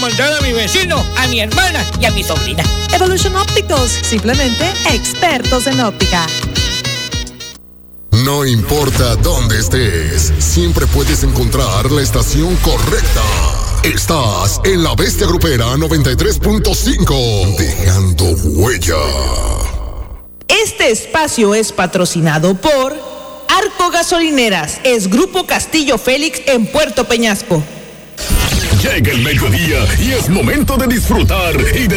encontrar a mi vecino, a mi hermana y a mi sobrina. Evolution Ópticos, simplemente expertos en óptica. No importa dónde estés, siempre puedes encontrar la estación correcta. Estás en La Bestia Grupera 93.5, dejando huella. Este espacio es patrocinado por Arco Gasolineras, es Grupo Castillo Félix en Puerto Peñasco. Llega el mediodía y es momento de disfrutar y de